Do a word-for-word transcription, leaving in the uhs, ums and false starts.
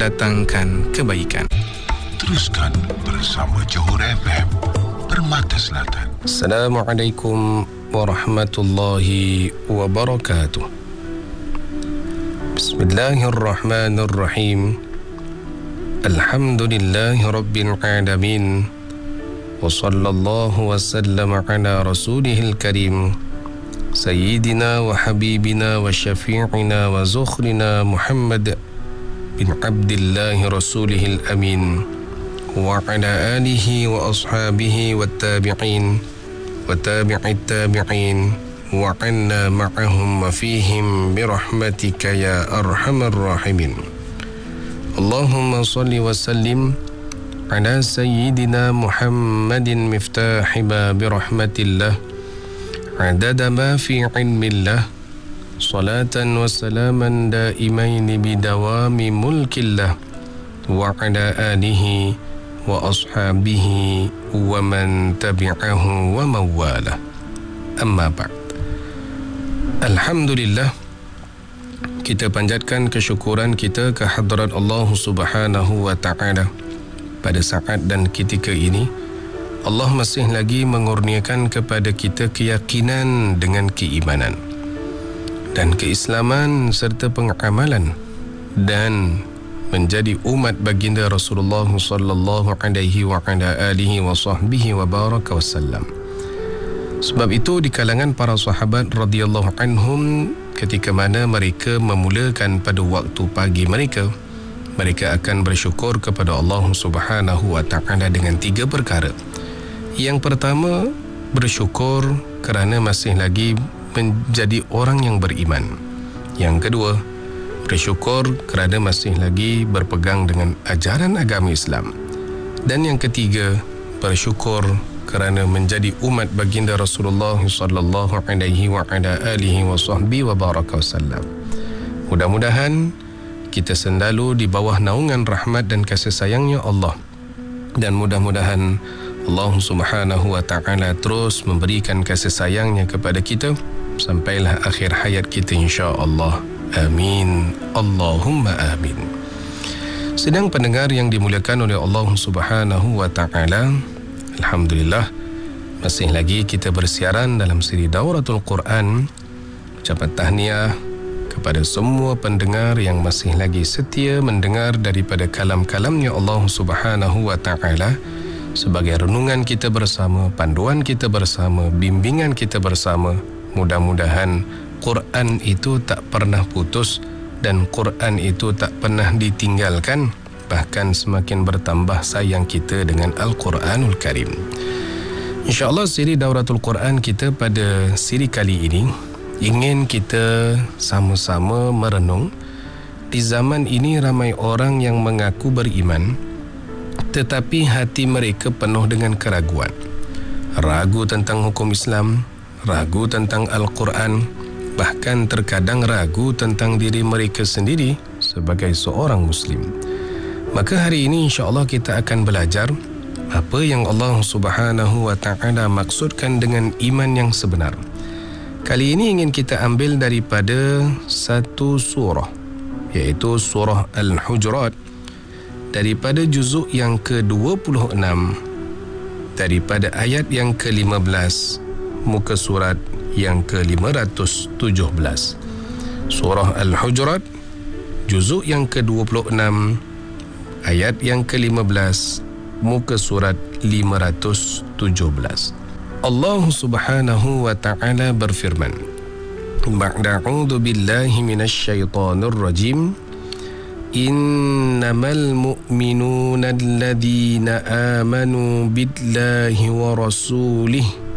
mendatangkan kebaikan. Teruskan bersama Johor F M, Permata Selatan. Assalamualaikum warahmatullahi wabarakatuh. Bismillahirrahmanirrahim. Alhamdulillahi rabbil alamin. Wa sallallahu wa sallama ala rasulihil karim, Sayyidina wa habibina wa syafi'ina wa zukhrina Muhammad bin Abdillahi rasulihil amin, wa ala alihi wa ashabihi wa tabi'in wa tabi'it tabi'in wa anna ma'ahum wa fihim birahmatika ya arhamar rahimin. Allahumma salli wa sallim ala sayyidina Muhammadin miftahi babi rahmatillah adada ma fi ilmillah, salatan wa salaman daimaini bidawami mulkillah, wa ala alihi wa ashabihi wa man tabi'ahu wa mawala. Amma ba'd. Alhamdulillah, kita panjatkan kesyukuran kita ke hadrat Allah Subhanahu wa ta'ala. Pada saat dan ketika ini, Allah masih lagi mengurniakan kepada kita keyakinan dengan keimanan dan keislaman serta pengamalan, dan menjadi umat baginda Rasulullah sallallahu alaihi wa ala alihi wa sahbihi wa baraka wasallam. Sebab itu di kalangan para sahabat radhiyallahu anhum, ketika mana mereka memulakan pada waktu pagi mereka, mereka akan bersyukur kepada Allah Subhanahu wa ta'ala dengan tiga perkara. Yang pertama, bersyukur kerana masih lagi menjadi orang yang beriman. Yang kedua, bersyukur kerana masih lagi berpegang dengan ajaran agama Islam. Dan yang ketiga, bersyukur kerana menjadi umat baginda Rasulullah sallallahu alaihi wa ala alihi wa sahbihi wa baraka wasallam. Mudah-mudahan kita selalu di bawah naungan rahmat dan kasih sayangnya Allah, dan mudah-mudahan Allah Subhanahu wa ta'ala terus memberikan kasih sayangnya kepada kita sampailah akhir hayat kita, insya-Allah. Amin. Allahumma amin. Sedang pendengar yang dimuliakan oleh Allah Subhanahu wa ta'ala, alhamdulillah masih lagi kita bersiaran dalam siri Dauratul Quran. Ucapan tahniah kepada semua pendengar yang masih lagi setia mendengar daripada kalam-kalamnya Allah Subhanahu wa ta'ala sebagai renungan kita bersama, panduan kita bersama, bimbingan kita bersama. Mudah-mudahan Quran itu tak pernah putus dan Quran itu tak pernah ditinggalkan, bahkan semakin bertambah sayang kita dengan Al-Quranul Karim. InsyaAllah siri Dauratul Quran kita pada siri kali ini ingin kita sama-sama merenung. Di zaman ini ramai orang yang mengaku beriman, tetapi hati mereka penuh dengan keraguan. Ragu tentang hukum Islam, ragu tentang Al-Quran, bahkan terkadang ragu tentang diri mereka sendiri sebagai seorang Muslim. Maka hari ini insya-Allah kita akan belajar apa yang Allah Subhanahu wa ta'ala maksudkan dengan iman yang sebenar. Kali ini ingin kita ambil daripada satu surah, iaitu surah Al-Hujurat, daripada juzuk yang ke dua puluh enam, daripada ayat yang ke lima belas, muka surat yang ke lima ratus tujuh belas. Surah Al-Hujurat, juzuk yang ke dua puluh enam, ayat yang ke lima belas, muka surat lima ratus tujuh belas. Allah Subhanahu wa ta'ala berfirman, Ba'da'udhu billahi minasyaitanir rajim, Innamal mu'minuna alladhina amanu billahi wa rasulih